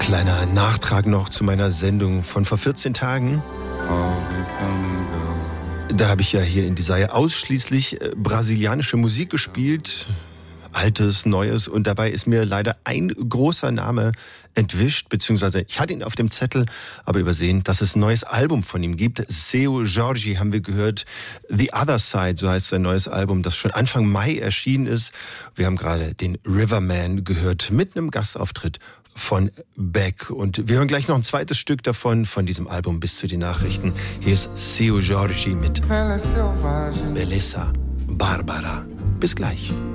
Kleiner Nachtrag noch zu meiner Sendung von vor 14 Tagen. Da habe ich ja hier in Desire ausschließlich brasilianische Musik gespielt. Altes, Neues. Und dabei ist mir leider ein großer Name entwischt, beziehungsweise ich hatte ihn auf dem Zettel, aber übersehen, dass es ein neues Album von ihm gibt. Seu Jorge haben wir gehört. The Other Side, so heißt sein neues Album, das schon Anfang Mai erschienen ist. Wir haben gerade den Riverman gehört mit einem Gastauftritt von Beck. Und wir hören gleich noch ein zweites Stück davon, von diesem Album bis zu den Nachrichten. Hier ist Seu Jorge mit Belleza Barbara. Bis gleich.